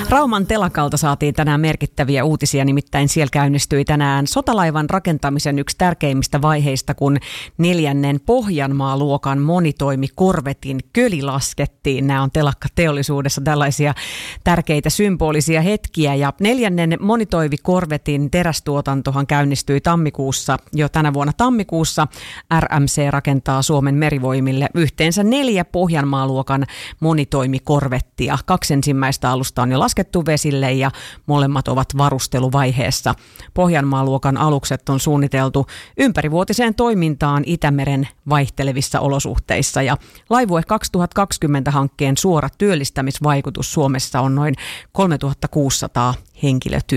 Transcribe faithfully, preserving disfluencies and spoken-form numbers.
Rauman telakalta saatiin tänään merkittäviä uutisia, nimittäin siellä käynnistyi tänään sotalaivan rakentamisen yksi tärkeimmistä vaiheista, kun neljännen Pohjanmaa-luokan monitoimikorvetin köli laskettiin. Nämä on telakkateollisuudessa tällaisia tärkeitä symbolisia hetkiä, ja neljännen monitoimikorvetin terästuotantohan käynnistyi tammikuussa, jo tänä vuonna tammikuussa. R M C rakentaa Suomen merivoimille yhteensä neljä Pohjanmaa-luokan monitoimikorvettia. Kaksi ensimmäistä alusta on jo laskettu vesille ja molemmat ovat varusteluvaiheessa. Pohjanmaa-luokan alukset on suunniteltu ympärivuotiseen toimintaan Itämeren vaihtelevissa olosuhteissa, ja Laivue kaksituhattakaksikymmentä-hankkeen suora työllistämisvaikutus Suomessa on noin kolmetuhattakuusisataa henkilötyövuotta.